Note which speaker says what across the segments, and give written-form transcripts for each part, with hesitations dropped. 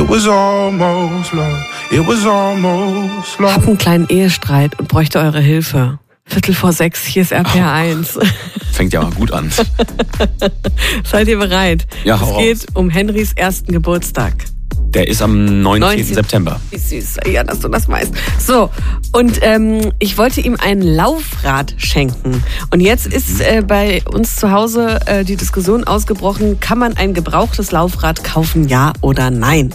Speaker 1: It was almost love. It was almost love.
Speaker 2: Hab einen kleinen Ehestreit und bräuchte eure Hilfe. 5:45, hier ist RPR1.
Speaker 3: Fängt ja mal gut an.
Speaker 2: Seid ihr bereit?
Speaker 3: Ja,
Speaker 2: es geht um Henrys ersten Geburtstag.
Speaker 3: Der ist am 19. September.
Speaker 2: Wie süß, ja, dass du das weißt. So, und ich wollte ihm ein Laufrad schenken. Und jetzt ist bei uns zu Hause die Diskussion ausgebrochen, kann man ein gebrauchtes Laufrad kaufen, ja oder nein?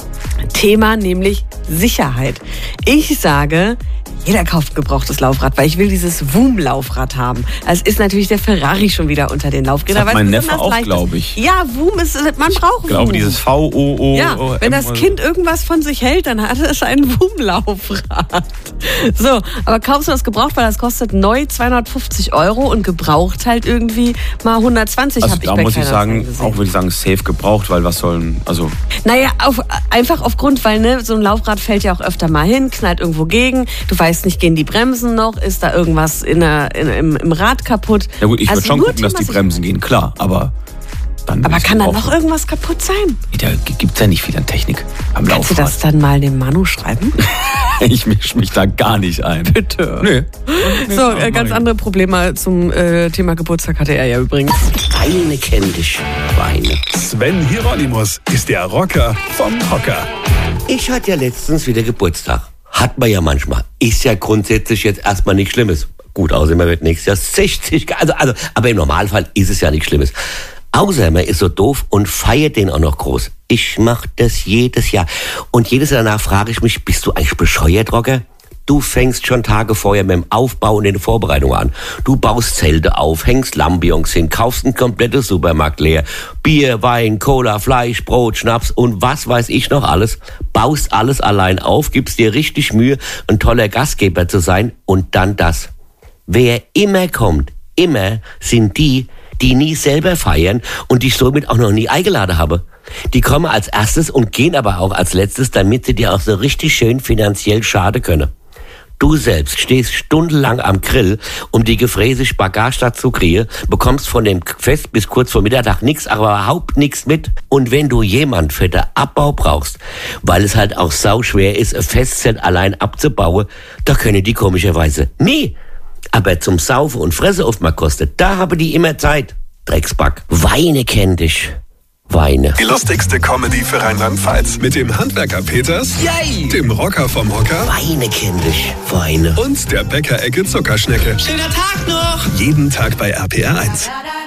Speaker 2: Thema nämlich Sicherheit. Ich sage, jeder kauft ein gebrauchtes Laufrad, weil ich will dieses Voom-Laufrad haben. Also ist natürlich der Ferrari schon wieder unter den Laufrädern.
Speaker 3: Das hat mein Neffe auch, glaube ich.
Speaker 2: Ja, Voom ist, man braucht Voom.
Speaker 3: Ich glaube, dieses V-O-O.
Speaker 2: Ja, wenn das Kind irgendwas von sich hält, dann hat es ein Voom-Laufrad. So, aber kaufst du das gebraucht, weil das kostet neu 250 € und gebraucht halt irgendwie mal 120,
Speaker 3: also
Speaker 2: habe ich
Speaker 3: da
Speaker 2: bei
Speaker 3: muss ich sagen,
Speaker 2: gesehen.
Speaker 3: auch würde ich sagen, safe gebraucht, weil was sollen, also...
Speaker 2: Naja, einfach aufgrund, weil so ein Laufrad fällt ja auch öfter mal hin, knallt irgendwo gegen, du weißt nicht, gehen die Bremsen noch, ist da irgendwas im Rad kaputt?
Speaker 3: Ja gut, ich würde schon gucken, dass die
Speaker 2: Thema
Speaker 3: Bremsen gehen, klar, aber...
Speaker 2: Aber kann da noch irgendwas kaputt sein?
Speaker 3: Da gibt es ja nicht viel an Technik am Laufrad.
Speaker 2: Kannst du das dann mal dem Manu schreiben?
Speaker 3: Ich mische mich da gar nicht ein.
Speaker 2: Bitte.
Speaker 3: Nee.
Speaker 2: So, ganz andere Probleme zum Thema Geburtstag hatte er ja übrigens.
Speaker 4: Weine kenn dich, Weine.
Speaker 5: Sven Hieronymus ist der Rocker vom Hocker.
Speaker 4: Ich hatte ja letztens wieder Geburtstag. Hat man ja manchmal. Ist ja grundsätzlich jetzt erstmal nichts Schlimmes. Gut, außer man wird nächstes Jahr 60. Aber im Normalfall ist es ja nichts Schlimmes. Außer man ist so doof und feiert den auch noch groß. Ich mach das jedes Jahr. Und jedes Jahr danach frage ich mich, bist du eigentlich bescheuert, Rocker? Du fängst schon Tage vorher mit dem Aufbau und den Vorbereitungen an. Du baust Zelte auf, hängst Lampions hin, kaufst ein komplettes Supermarkt leer. Bier, Wein, Cola, Fleisch, Brot, Schnaps und was weiß ich noch alles. Baust alles allein auf, gibst dir richtig Mühe, ein toller Gastgeber zu sein. Und dann das. Wer immer kommt, immer sind die nie selber feiern und dich somit auch noch nie eingeladen habe. Die kommen als erstes und gehen aber auch als letztes, damit sie dir auch so richtig schön finanziell schaden können. Du selbst stehst stundenlang am Grill, um die Gefräße Spagat dazu kriegen, bekommst von dem Fest bis kurz vor Mittag nichts, aber überhaupt nichts mit. Und wenn du jemand für den Abbau brauchst, weil es halt auch sauschwer ist, ein Festzelt allein abzubauen, da können die komischerweise nie. Aber zum Saufen und Fresse oft mal kostet, da habe die immer Zeit. Drecksback. Weine kenn dich. Weine.
Speaker 5: Die lustigste Comedy für Rheinland-Pfalz. Mit dem Handwerker Peters,
Speaker 4: Yay!
Speaker 5: dem Rocker vom Hocker
Speaker 4: Weine kenn dich. Weine.
Speaker 5: und der Bäckerecke Zuckerschnecke.
Speaker 6: Schöner Tag noch!
Speaker 5: Jeden Tag bei RPR1.